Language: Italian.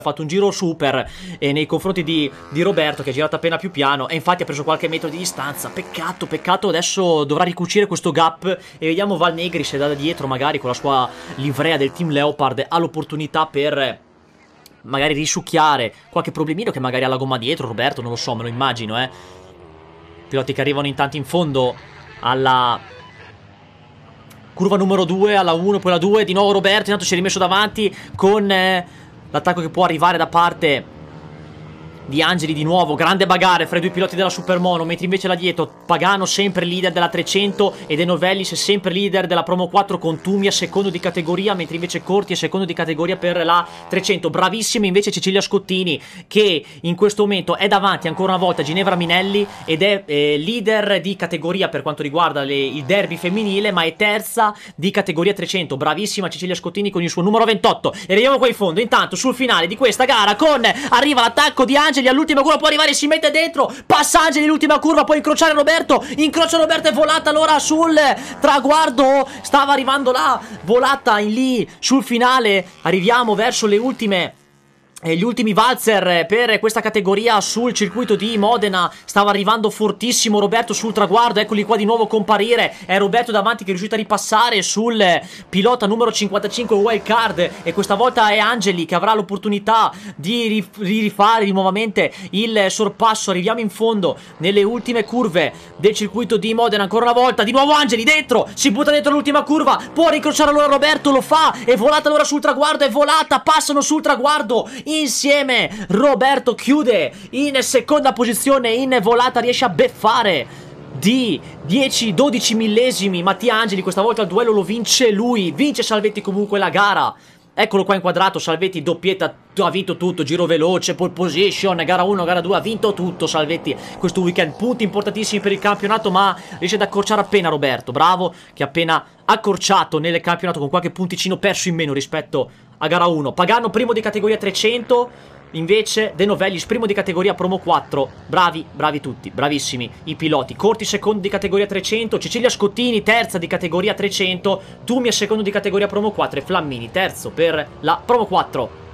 Ha fatto un giro super nei confronti di Roberto, che ha girato appena più piano, e infatti ha preso qualche metro di distanza. Peccato, peccato. Adesso dovrà ricucire questo gap e vediamo Val Negri se da dietro, magari con la sua livrea del team Leopard, ha l'opportunità per magari risucchiare qualche problemino che magari ha la gomma dietro. Roberto, non lo so, me lo immagino, Piloti che arrivano intanto in fondo alla curva numero 2, alla 1, poi la 2. Di nuovo Roberto, intanto si è rimesso davanti con l'attacco che può arrivare da parte di Angeli. Di nuovo grande bagarre fra i due piloti della Supermono, mentre invece là dietro Pagano sempre leader della 300 e De Novellis è sempre leader della Promo 4 con Tumia secondo di categoria, mentre invece Corti è secondo di categoria per la 300. Bravissima invece Cecilia Scottini, che in questo momento è davanti ancora una volta a Ginevra Minelli ed è leader di categoria per quanto riguarda il derby femminile, ma è terza di categoria 300. Bravissima Cecilia Scottini con il suo numero 28. E arriviamo qua in fondo, intanto sul finale di questa gara, con arriva l'attacco di Angeli all'ultima curva, può arrivare, si mette dentro, passa Angeli l'ultima curva, può incrociare Roberto, incrocia Roberto e volata allora sul traguardo, stava arrivando la volata in lì sul finale. Arriviamo verso le ultime gli ultimi valzer per questa categoria sul circuito di Modena. Stava arrivando fortissimo Roberto sul traguardo, eccoli qua di nuovo comparire. È Roberto davanti che è riuscito a ripassare sul pilota numero 55 wild card, e questa volta è Angeli che avrà l'opportunità di rifare nuovamente il sorpasso. Arriviamo in fondo nelle ultime curve del circuito di Modena, ancora una volta, di nuovo Angeli dentro, si butta dentro l'ultima curva, può rincrociare allora Roberto, lo fa, è volata allora sul traguardo, è volata, passano sul traguardo insieme. Roberto chiude in seconda posizione in volata, riesce a beffare di 10-12 millesimi Mattia Angeli. Questa volta il duello lo vince lui, vince Salvetti comunque la gara. Eccolo qua inquadrato, Salvetti doppietta, ha vinto tutto, giro veloce, pole position, gara 1, gara 2, ha vinto tutto Salvetti questo weekend. Punti importantissimi per il campionato, ma riesce ad accorciare appena Roberto, bravo, che ha appena accorciato nel campionato con qualche punticino perso in meno rispetto a gara 1. Pagano primo di categoria 300, invece De Novellis primo di categoria Promo 4. Bravi, bravi tutti, bravissimi i piloti. Corti secondo di categoria 300, Cecilia Scottini terza di categoria 300, Tumia secondo di categoria Promo 4 e Flammini terzo per la Promo 4.